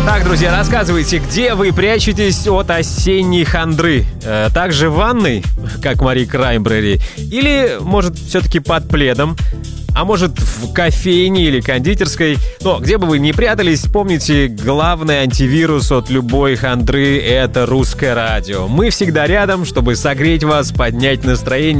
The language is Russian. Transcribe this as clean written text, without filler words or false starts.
Так, друзья, рассказывайте, где вы прячетесь от осенней хандры? Также в ванной, как Мари Краймбрери? Или, может, все-таки под пледом? А может, в кофейне или кондитерской? Но где бы вы ни прятались, помните, главный антивирус от любой хандры — это русское радио. Мы всегда рядом, чтобы согреть вас, поднять настроение